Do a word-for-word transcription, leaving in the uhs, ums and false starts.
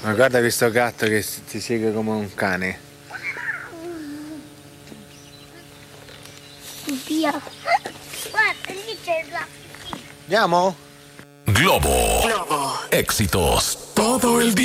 Ma guarda questo gatto che ti segue come un cane. Via. Guarda, lì c'è la... Andiamo? Globo. Globo. Éxitos todo el día.